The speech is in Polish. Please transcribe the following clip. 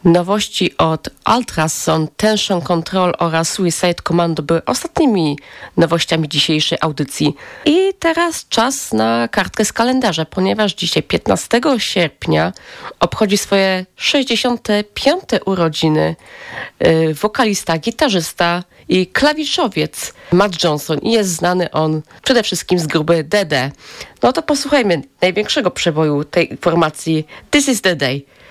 Nowości od Ultrasound, Tension Control oraz Suicide Commando były ostatnimi nowościami dzisiejszej audycji. I teraz czas na kartkę z kalendarza, ponieważ dzisiaj 15 sierpnia obchodzi swoje 65. urodziny wokalista, gitarzysta i klawiszowiec Matt Johnson i jest znany on przede wszystkim z grupy DD. No to posłuchajmy największego przeboju tej formacji This is the Day.